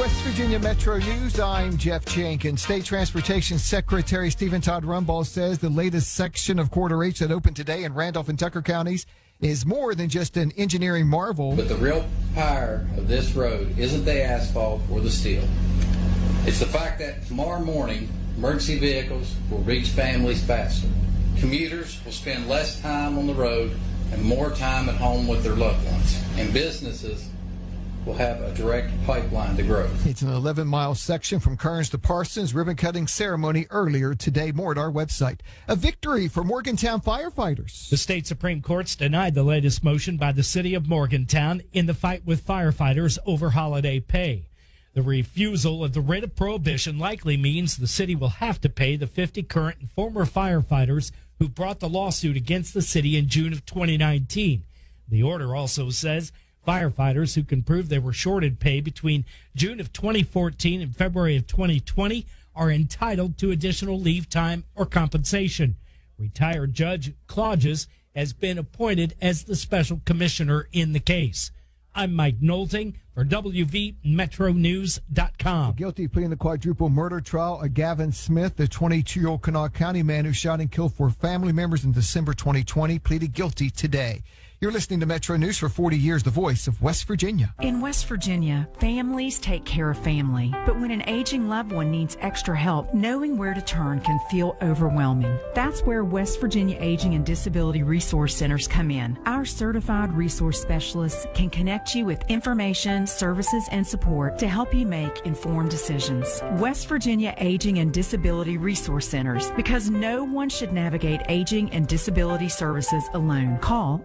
West Virginia Metro News, I'm Jeff Jenkins. State Transportation Secretary Stephen Todd Rumbaugh says the latest section of Corridor H that opened today in Randolph and Tucker counties is more than just an engineering marvel. But the real power of this road isn't the asphalt or the steel. It's the fact that tomorrow morning, emergency vehicles will reach families faster. Commuters will spend less time on the road and more time at home with their loved ones. And businesses will have a direct pipeline to growth. It's an 11-mile section from Kearns to Parsons. Ribbon-cutting ceremony earlier today. More at our website. A victory for Morgantown firefighters. The state Supreme Court's denied the latest motion by the city of Morgantown in the fight with firefighters over holiday pay. The refusal of the writ of prohibition likely means the city will have to pay the 50 current and former firefighters who brought the lawsuit against the city in June of 2019. The order also says firefighters who can prove they were shorted pay between June of 2014 and February of 2020 are entitled to additional leave time or compensation. Retired Judge Clauges has been appointed as the special commissioner in the case. I'm Mike Nolting for WVMetroNews.com. Guilty plea in the quadruple murder trial of Gavin Smith, the 22-year-old Kanawha County man who shot and killed 4 family members in December 2020, pleaded guilty today. You're listening to Metro News for 40 years, the voice of West Virginia. In West Virginia, families take care of family. But when an aging loved one needs extra help, knowing where to turn can feel overwhelming. That's where West Virginia Aging and Disability Resource Centers come in. Our certified resource specialists can connect you with information, services, and support to help you make informed decisions. West Virginia Aging and Disability Resource Centers, because no one should navigate aging and disability services alone. Call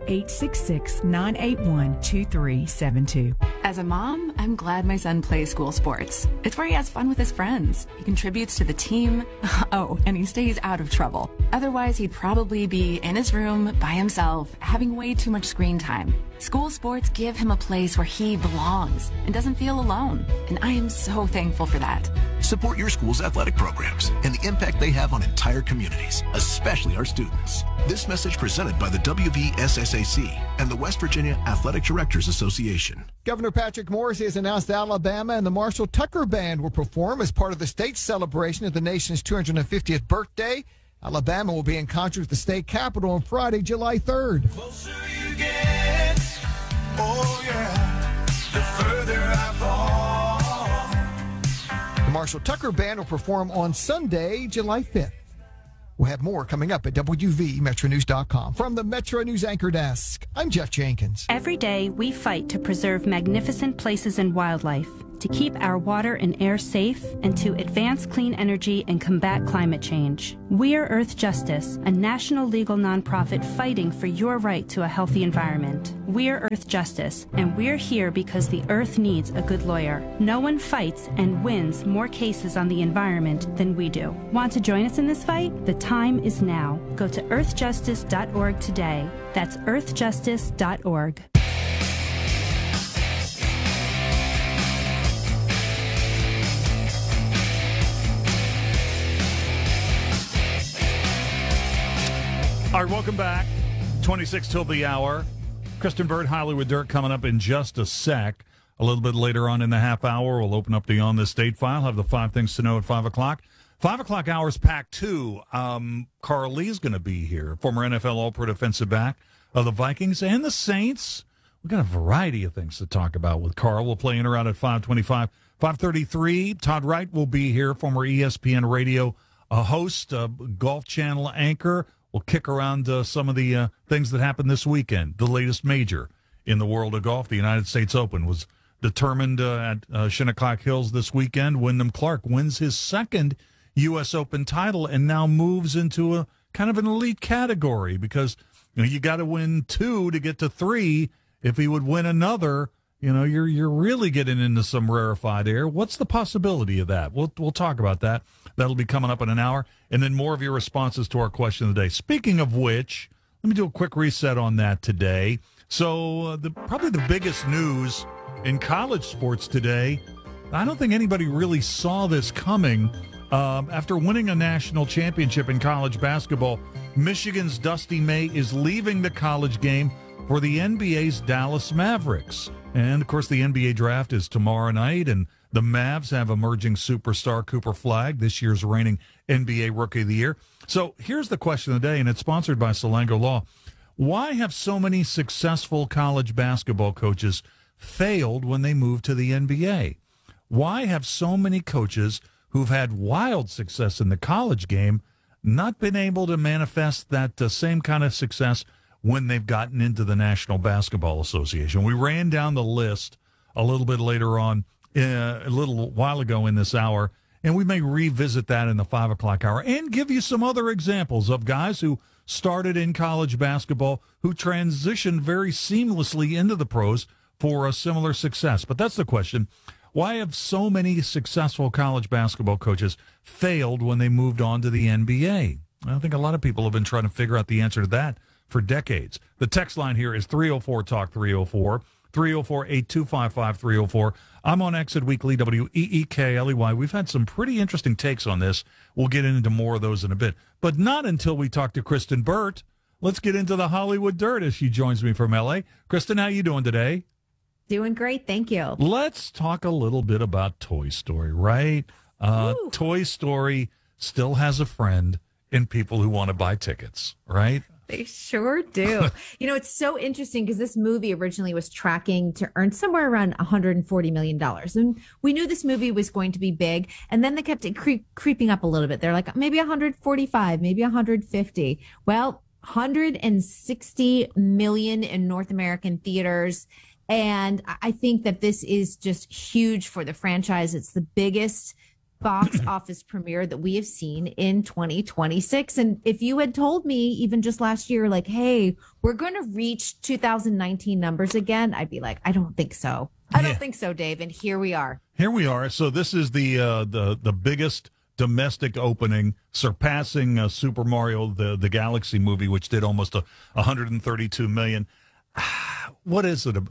866-981-2372. As a mom, I'm glad my son plays school sports. It's where he has fun with his friends. He contributes to the team. Oh, and he stays out of trouble. Otherwise, he'd probably be in his room by himself, having way too much screen time. School sports give him a place where he belongs and doesn't feel alone. And I am so thankful for that. Support your school's athletic programs and the impact they have on entire communities, especially our students. This message presented by the WVSSAC and the West Virginia Athletic Directors Association. Governor Patrick Morrisey has announced Alabama and the Marshall Tucker Band will perform as part of the state's celebration of the nation's 250th birthday. Alabama will be in concert at the state capitol on Friday, July 3rd. The closer you get, oh yeah, the further I fall. The Marshall Tucker Band will perform on Sunday, July 5th. We'll have more coming up at WVMetroNews.com. From the Metro News Anchor Desk, I'm Jeff Jenkins. Every day, we fight to preserve magnificent places and wildlife, to keep our water and air safe, and to advance clean energy and combat climate change. We're Earth Justice, a national legal nonprofit fighting for your right to a healthy environment. We're Earth Justice, and we're here because the Earth needs a good lawyer. No one fights and wins more cases on the environment than we do. Want to join us in this fight? The time is now. Go to earthjustice.org today. That's earthjustice.org. All right, welcome back. 26 till the hour. Kristen Bird, Hollywood Dirt coming up in just a sec. A little bit later on in the half hour, we'll open up the On This Date file, have the 5 things to know at 5 o'clock. 5 o'clock hours packed too. Carl Lee's going to be here, former NFL All-Pro defensive back of the Vikings and the Saints. We've got a variety of things to talk about with Carl. We'll play in around at 5:25. 5:33, Todd Wright will be here, former ESPN radio host, Golf Channel anchor. We'll kick around some of the things that happened this weekend. The latest major in the world of golf, the United States Open, was determined at Shinnecock Hills this weekend. Wyndham Clark wins his second U.S. Open title and now moves into a kind of an elite category because you got to win 2 to get to 3. If he would win another, you're really getting into some rarefied air. What's the possibility of that? We'll talk about that. That'll be coming up in an hour. And then more of your responses to our question of the day. Speaking of which, let me do a quick reset on that today. So probably the biggest news in college sports today, I don't think anybody really saw this coming. After winning a national championship in college basketball, Michigan's Dusty May is leaving the college game for the NBA's Dallas Mavericks. And, of course, the NBA draft is tomorrow night, and the Mavs have emerging superstar Cooper Flagg, this year's reigning NBA Rookie of the Year. So here's the question of the day, and it's sponsored by Salango Law. Why have so many successful college basketball coaches failed when they moved to the NBA? Why have so many coaches who've had wild success in the college game not been able to manifest that same kind of success when they've gotten into the National Basketball Association? We ran down the list a little bit later on, a little while ago in this hour, and we may revisit that in the 5 o'clock hour and give you some other examples of guys who started in college basketball who transitioned very seamlessly into the pros for a similar success. But that's the question. Why have so many successful college basketball coaches failed when they moved on to the NBA? I think a lot of people have been trying to figure out the answer to that for decades. The text line here is 304-TALK 304, 304-8255-304. I'm on Exit Weekly, WEEKLEY. We've had some pretty interesting takes on this. We'll get into more of those in a bit, but not until we talk to Kristen Burt. Let's get into the Hollywood Dirt as she joins me from L.A. Kristen, how you doing today? Doing great, thank you. Let's talk a little bit about Toy Story, right? Toy Story still has a friend in people who want to buy tickets, right? They sure do. It's so interesting because this movie originally was tracking to earn somewhere around $140 million. And we knew this movie was going to be big. And then they kept it creeping up a little bit. They're like, maybe 145, maybe 150. Well, 160 million in North American theaters. And I think that this is just huge for the franchise. It's the biggest box office premiere that we have seen in 2026. And if you had told me even just last year, like, hey, we're going to reach 2019 numbers again, I'd be like, I don't think so. I don't think so, Dave. And here we are. Here we are. So this is the biggest domestic opening, surpassing Super Mario, the Galaxy movie, which did almost 132 million. What is it?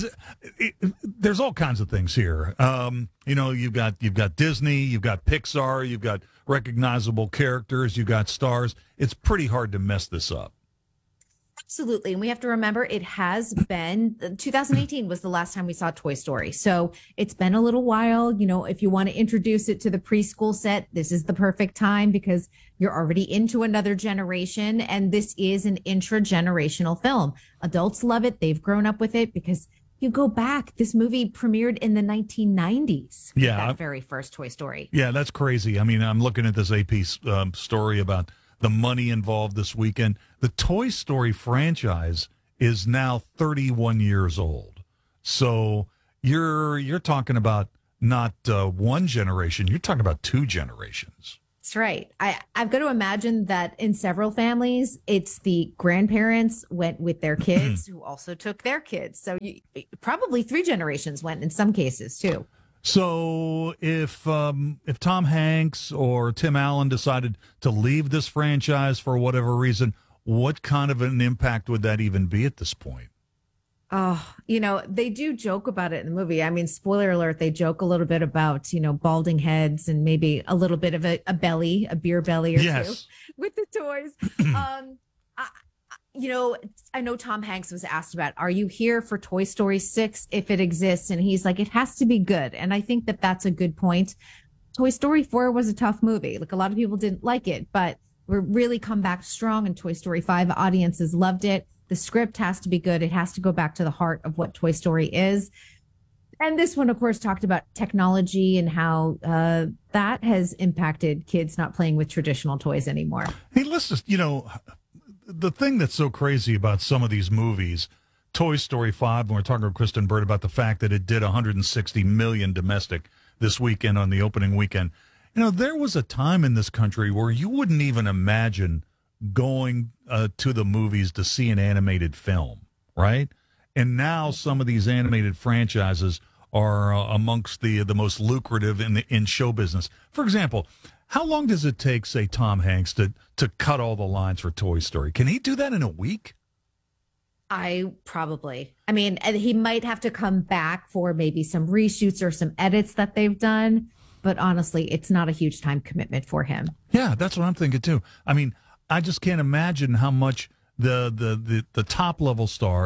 There's all kinds of things here. You've got Disney, you've got Pixar, you've got recognizable characters, you've got stars. It's pretty hard to mess this up. Absolutely. And we have to remember it has been 2018 was the last time we saw Toy Story. So it's been a little while. If you want to introduce it to the preschool set, this is the perfect time because you're already into another generation. And this is an intra-generational film. Adults love it. They've grown up with it because you go back. This movie premiered in the 1990s. Yeah. That very first Toy Story. Yeah, that's crazy. I mean, I'm looking at this AP story about the money involved this weekend. The Toy Story franchise is now 31 years old. So you're talking about not one generation, you're talking about two generations. That's right. I've got to imagine that in several families, it's the grandparents went with their kids who also took their kids. So probably three generations went in some cases too. So if Tom Hanks or Tim Allen decided to leave this franchise for whatever reason, what kind of an impact would that even be at this point? Oh, they do joke about it in the movie. I mean, spoiler alert, they joke a little bit about, balding heads and maybe a little bit of a belly, a beer belly or two with the toys. I know Tom Hanks was asked about, are you here for Toy Story 6 if it exists? And he's like, it has to be good. And I think that that's a good point. Toy Story 4 was a tough movie. Like a lot of people didn't like it, but we're really come back strong. And Toy Story 5 audiences loved it. The script has to be good. It has to go back to the heart of what Toy Story is. And this one, of course, talked about technology and how that has impacted kids not playing with traditional toys anymore. Hey, let's just, the thing that's so crazy about some of these movies, Toy Story 5, when we're talking to Kristen Burt about the fact that it did 160 million domestic this weekend on the opening weekend. There was a time in this country where you wouldn't even imagine going to the movies to see an animated film, right? And now some of these animated franchises are amongst the most lucrative in show business. For example, how long does it take, say, Tom Hanks to cut all the lines for Toy Story? Can he do that in a week? I mean, he might have to come back for maybe some reshoots or some edits that they've done. But honestly, it's not a huge time commitment for him. Yeah, that's what I'm thinking, too. I mean, I just can't imagine how much the top level stars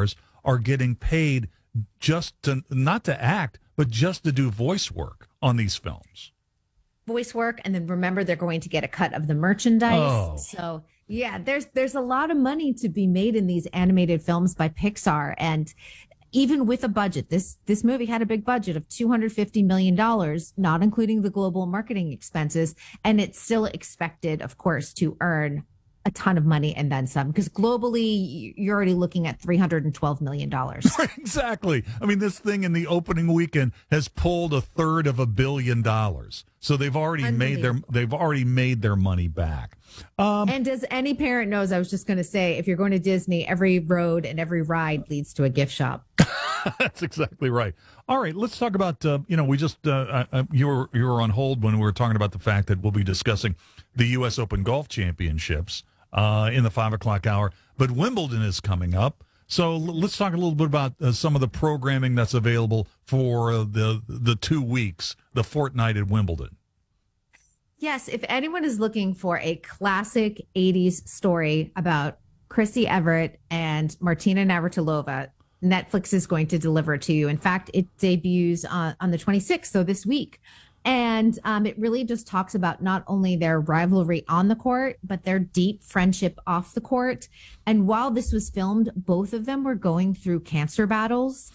are getting paid just to not to act, but just to do voice work on these films. Voice work, and then remember they're going to get a cut of the merchandise. Oh. So yeah, there's a lot of money to be made in these animated films by Pixar, and even with a budget, this movie had a big budget of $250 million, not including the global marketing expenses, and it's still expected, of course, to earn a ton of money and then some, because globally you're already looking at $312 million. Exactly. I mean, this thing in the opening weekend has pulled $350 million. So they've already made their money back. And as any parent knows, I was just going to say, if you're going to Disney, every road and every ride leads to a gift shop. That's exactly right. All right, let's talk about, we just, you were on hold when we were talking about the fact that we'll be discussing the U.S. Open Golf Championships in the 5 o'clock hour. But Wimbledon is coming up. So let's talk a little bit about some of the programming that's available for the 2 weeks, the fortnight at Wimbledon. Yes, if anyone is looking for a classic 80s story about Chrissy Everett and Martina Navratilova, Netflix is going to deliver it to you. In fact, it debuts on the 26th, so this week. And it really just talks about not only their rivalry on the court, but their deep friendship off the court. And while this was filmed, both of them were going through cancer battles.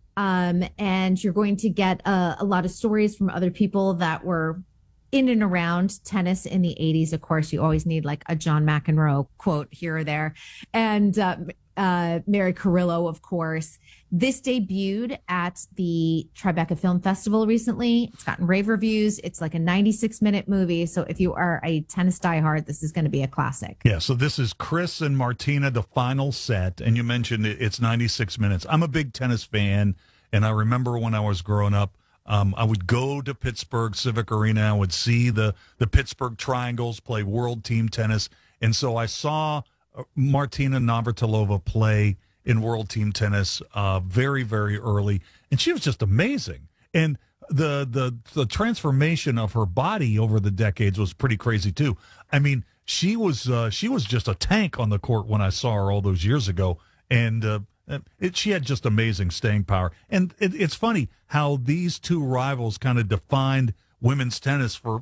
And you're going to get a lot of stories from other people that were in and around tennis in the 80s. Of course, you always need like a John McEnroe quote here or there. And Mary Carrillo, of course. This debuted at the Tribeca Film Festival recently. It's gotten rave reviews. It's like a 96-minute movie. So if you are a tennis diehard, this is going to be a classic. Yeah, so this is Chris and Martina, the final set. And you mentioned it's 96 minutes. I'm a big tennis fan. And I remember when I was growing up, I would go to Pittsburgh Civic Arena. I would see the Pittsburgh Triangles play World Team Tennis. And so I saw Martina Navratilova play in World Team Tennis very, very early. And she was just amazing. And the transformation of her body over the decades was pretty crazy, too. I mean, she was just a tank on the court when I saw her all those years ago. And she had just amazing staying power. And it's funny how these two rivals kind of defined women's tennis for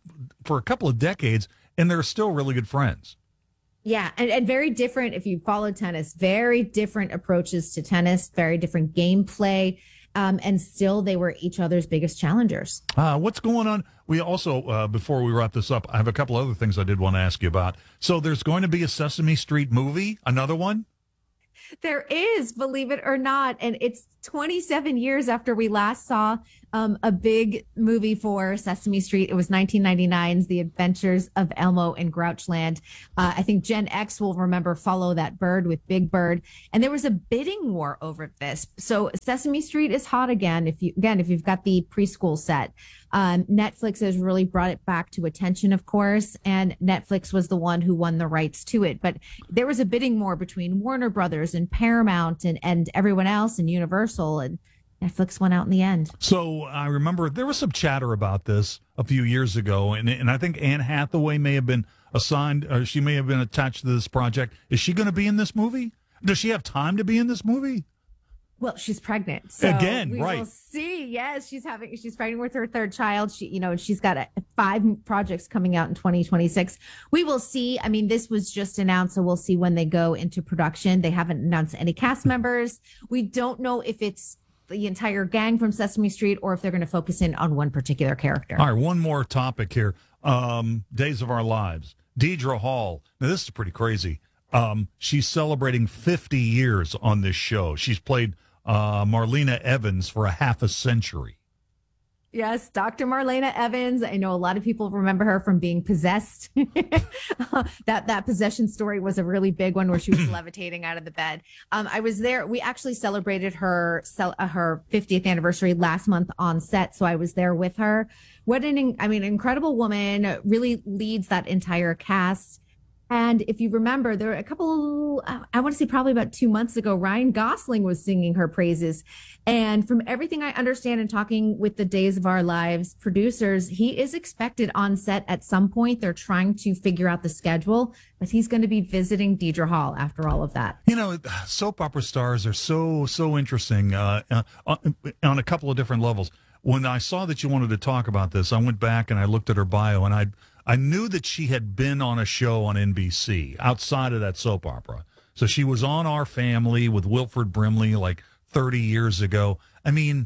a couple of decades, and they're still really good friends. Yeah, and very different, if you follow tennis, very different approaches to tennis, very different gameplay, and still they were each other's biggest challengers. What's going on? We also, before we wrap this up, I have a couple other things I did want to ask you about. So there's going to be a Sesame Street movie, another one? There is, believe it or not. And it's 27 years after we last saw a big movie for Sesame Street. It was 1999's The Adventures of Elmo in Grouchland. I think Gen X will remember Follow That Bird with Big Bird. And there was a bidding war over this. So Sesame Street is hot again. If you've got the preschool set. Netflix has really brought it back to attention, of course, and Netflix was the one who won the rights to it. But there was a bidding war between Warner Brothers and Paramount and everyone else and Universal, and Netflix won out in the end. So I remember there was some chatter about this a few years ago, and I think Anne Hathaway may have been assigned, or she may have been attached to this project. Is she going to be in this movie? Does she have time to be in this movie? Well, she's pregnant. So again, we right. will see. Yes, she's pregnant with her third child. She's got 5 projects coming out in 2026. We will see. I mean, this was just announced, so we'll see when they go into production. They haven't announced any cast members. We don't know if it's the entire gang from Sesame Street or if they're going to focus in on one particular character. All right, one more topic here. Days of Our Lives. Deidre Hall. Now, this is pretty crazy. She's celebrating 50 years on this show. She's played Marlena Evans for a half a century. Yes, Dr. Marlena Evans. I know a lot of people remember her from being possessed. That possession story was a really big one where she was levitating out of the bed. I was there. We actually celebrated her 50th anniversary last month on set, so I was there with her. What an incredible woman, really leads that entire cast. And if you remember, there were a couple, I want to say probably about 2 months ago, Ryan Gosling was singing her praises. And from everything I understand and talking with the Days of Our Lives producers, he is expected on set at some point. They're trying to figure out the schedule, but he's going to be visiting Deidre Hall after all of that. You know, soap opera stars are so interesting on a couple of different levels. When I saw that you wanted to talk about this, I went back and I looked at her bio, and I knew that she had been on a show on NBC outside of that soap opera. So she was on Our Family with Wilford Brimley like 30 years ago. I mean,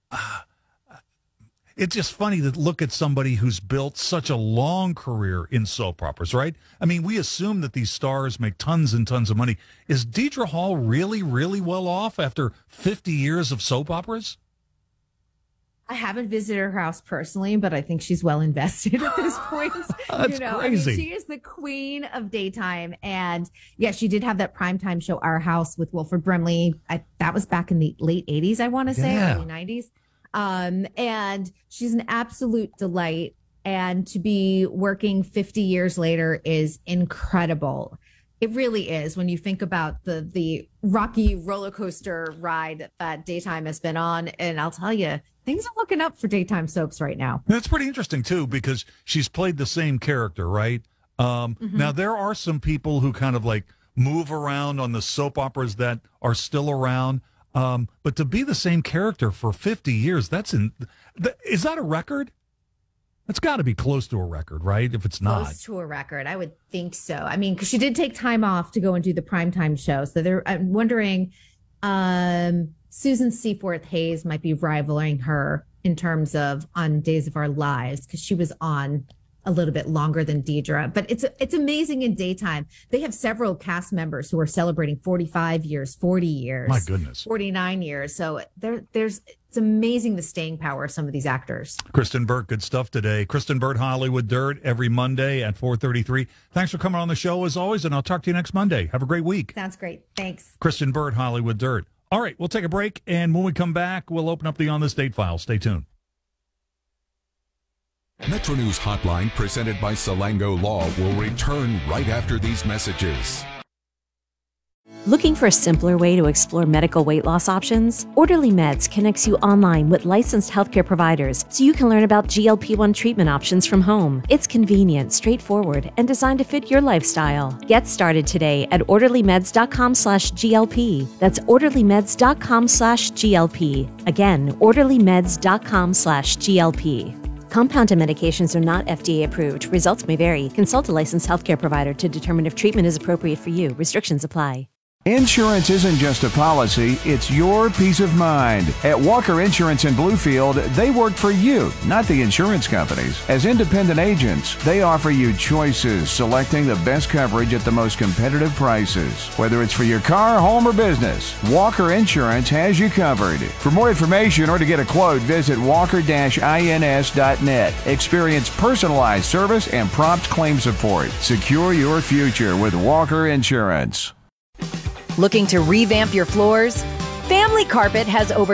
it's just funny to look at somebody who's built such a long career in soap operas, right? I mean, we assume that these stars make tons and tons of money. Is Deidre Hall really, really well off after 50 years of soap operas? I haven't visited her house personally, but I think she's well invested at this point. That's crazy. I mean, she is the queen of daytime. And yeah, she did have that primetime show, Our House, with Wilford Brimley. That was back in the late 80s, I want to say, early 90s. And she's an absolute delight. And to be working 50 years later is incredible. It really is when you think about the rocky roller coaster ride that daytime has been on. And I'll tell you, things are looking up for daytime soaps right now. That's pretty interesting, too, because she's played the same character, right? Now, there are some people who kind of like move around on the soap operas that are still around. But to be the same character for 50 years, is that a record? That's got to be close to a record, right? If it's not. Close to a record. I would think so. I mean, because she did take time off to go and do the primetime show. So I'm wondering, Susan Seaforth Hayes might be rivaling her in terms of on Days of Our Lives, because she was on a little bit longer than Deidre. But it's amazing in daytime. They have several cast members who are celebrating 45 years, 40 years. My goodness. 49 years. So it's amazing the staying power of some of these actors. Kristen Burt, good stuff today. Kristen Burt, Hollywood Dirt, every Monday at 4:33. Thanks for coming on the show as always, and I'll talk to you next Monday. Have a great week. Sounds great. Thanks. Kristen Burt, Hollywood Dirt. All right, we'll take a break, and when we come back, we'll open up the On This Date file. Stay tuned. Metro News Hotline, presented by Salango Law, will return right after these messages. Looking for a simpler way to explore medical weight loss options? Orderly Meds connects you online with licensed healthcare providers so you can learn about GLP-1 treatment options from home. It's convenient, straightforward, and designed to fit your lifestyle. Get started today at orderlymeds.com/GLP. That's orderlymeds.com/GLP. Again, orderlymeds.com/GLP. Compounded medications are not FDA approved. Results may vary. Consult a licensed healthcare provider to determine if treatment is appropriate for you. Restrictions apply. Insurance isn't just a policy, it's your peace of mind. At Walker Insurance in Bluefield, they work for you, not the insurance companies. As independent agents, they offer you choices, selecting the best coverage at the most competitive prices. Whether it's for your car, home, or business, Walker Insurance has you covered. For more information or to get a quote, visit walker-ins.net. Experience personalized service and prompt claim support. Secure your future with Walker Insurance. Looking to revamp your floors? Family Carpet has over